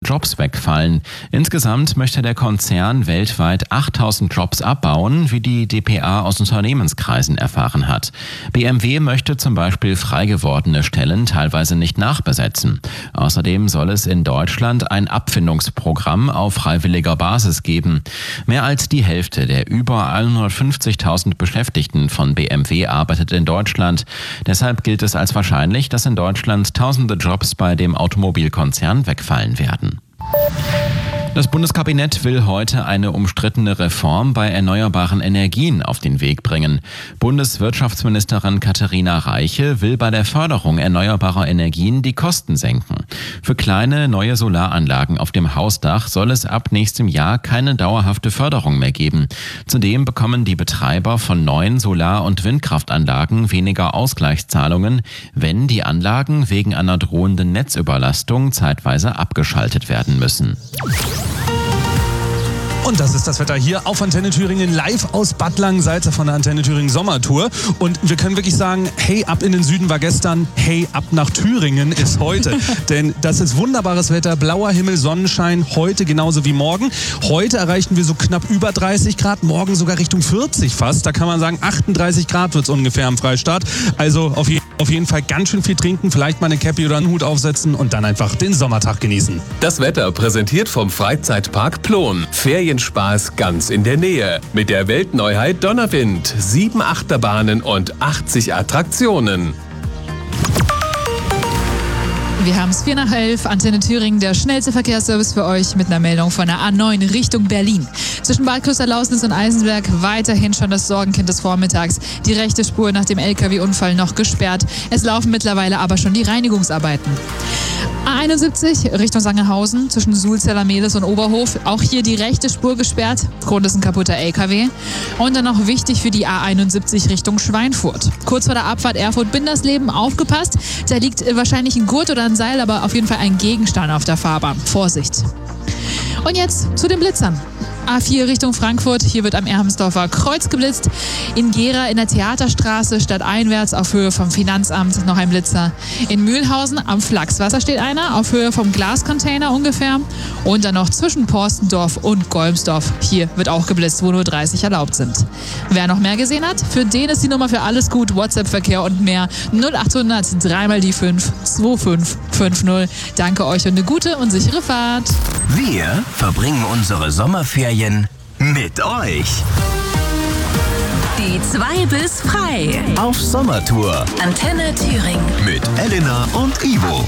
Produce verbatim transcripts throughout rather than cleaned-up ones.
Jobs wegfallen. Insgesamt möchte der Konzern weltweit achttausend Jobs abbauen, wie die d p a aus Unternehmenskreisen erfahren hat. B M W möchte zum Beispiel frei gewordene Stellen teilweise nicht nachbesetzen. Außerdem soll es in Deutschland ein Abfindungsprogramm auf freiwilliger Basis geben. Mehr als die Hälfte der über hundertfünfzigtausend Beschäftigten von B M W arbeitet in Deutschland. Deshalb gilt es als wahrscheinlich, dass in Deutschland tausende Jobs bei dem Automobilkonzern wegfallen werden. Das Bundeskabinett will heute eine umstrittene Reform bei erneuerbaren Energien auf den Weg bringen. Bundeswirtschaftsministerin Katharina Reiche will bei der Förderung erneuerbarer Energien die Kosten senken. Für kleine neue Solaranlagen auf dem Hausdach soll es ab nächstem Jahr keine dauerhafte Förderung mehr geben. Zudem bekommen die Betreiber von neuen Solar- und Windkraftanlagen weniger Ausgleichszahlungen, wenn die Anlagen wegen einer drohenden Netzüberlastung zeitweise abgeschaltet werden müssen. Und das ist das Wetter hier auf Antenne Thüringen, live aus Bad Langensalza von der Antenne Thüringen Sommertour. Und wir können wirklich sagen, hey, ab in den Süden war gestern, hey, ab nach Thüringen ist heute. Denn das ist wunderbares Wetter, blauer Himmel, Sonnenschein, heute genauso wie morgen. Heute erreichen wir so knapp über dreißig Grad, morgen sogar Richtung vierzig fast. Da kann man sagen, achtunddreißig Grad wird es ungefähr am Freistaat. Also auf, je auf jeden Fall ganz schön viel trinken, vielleicht mal eine Cappy oder einen Hut aufsetzen und dann einfach den Sommertag genießen. Das Wetter präsentiert vom Freizeitpark Plon. Ferienspaß ganz in der Nähe. Mit der Weltneuheit Donnerwind. Sieben Achterbahnen und achtzig Attraktionen. Wir haben es vier nach elf, Antenne Thüringen, der schnellste Verkehrsservice für euch mit einer Meldung von der A neun Richtung Berlin. Zwischen Bad Klosterlausnitz und Eisenberg weiterhin schon das Sorgenkind des Vormittags. Die rechte Spur nach dem L K W-Unfall noch gesperrt. Es laufen mittlerweile aber schon die Reinigungsarbeiten. A einundsiebzig Richtung Sangerhausen zwischen Sulzeller Mehlis und Oberhof. Auch hier die rechte Spur gesperrt. Grund ist ein kaputter L K W. Und dann noch wichtig für die A einundsiebzig Richtung Schweinfurt. Kurz vor der Abfahrt Erfurt-Bindersleben aufgepasst. Da liegt wahrscheinlich ein Gurt oder ein Seil, aber auf jeden Fall ein Gegenstand auf der Fahrbahn. Vorsicht. Und jetzt zu den Blitzern. A vier Richtung Frankfurt, hier wird am Ermsdorfer Kreuz geblitzt. In Gera in der Theaterstraße stadteinwärts auf Höhe vom Finanzamt noch ein Blitzer. In Mühlhausen am Flachswasser steht einer auf Höhe vom Glascontainer ungefähr. Und dann noch zwischen Porstendorf und Golmsdorf. Hier wird auch geblitzt, wo nur dreißig erlaubt sind. Wer noch mehr gesehen hat, für den ist die Nummer für alles gut, WhatsApp-Verkehr und mehr null achthundert drei mal die fünf zwei fünf fünf null. Danke euch und eine gute und sichere Fahrt. Wir verbringen unsere Sommerferien mit euch. Die zwei bis frei. Auf Sommertour. Antenne Thüringen. Mit Elena und Ivo.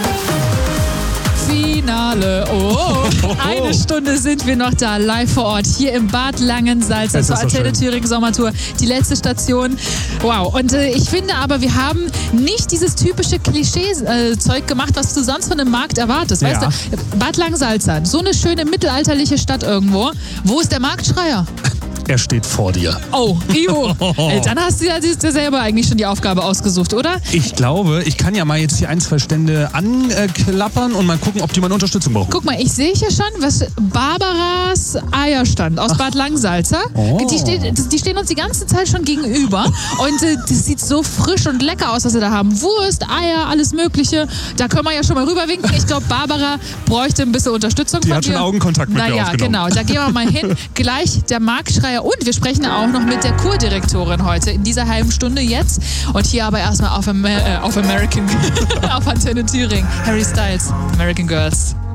Finale. Oh, eine Stunde sind wir noch da, live vor Ort, hier im Bad Langensalza zur Antenne Thüringen Sommertour. Die letzte Station. Wow. Und äh, ich finde aber, wir haben nicht dieses typische Klischee-Zeug äh, gemacht, was du sonst von einem Markt erwartest. Ja. Weißt du, Bad Langensalza, so eine schöne mittelalterliche Stadt irgendwo. Wo ist der Marktschreier? Er steht vor dir. Oh, Ivo. Ey, dann hast du ja dir selber eigentlich schon die Aufgabe ausgesucht, oder? Ich glaube, ich kann ja mal jetzt hier ein, zwei Stände anklappern und mal gucken, ob die meine Unterstützung brauchen. Guck mal, ich sehe hier schon, was Barbaras Eierstand aus Ach. Bad Langensalza. Oh. Die, steht, die stehen uns die ganze Zeit schon gegenüber und äh, das sieht so frisch und lecker aus, was sie da haben. Wurst, Eier, alles Mögliche. Da können wir ja schon mal rüberwinken. Ich glaube, Barbara bräuchte ein bisschen Unterstützung die von hat dir. schon Augenkontakt mit naja, mir aufgenommen. Genau, da gehen wir mal hin. Gleich der Marktschreier. Und wir sprechen auch noch mit der Kurdirektorin heute in dieser halben Stunde jetzt. Und hier aber erstmal auf, Amer- äh, auf American, auf Antenne Thüringen. Harry Styles, American Girls.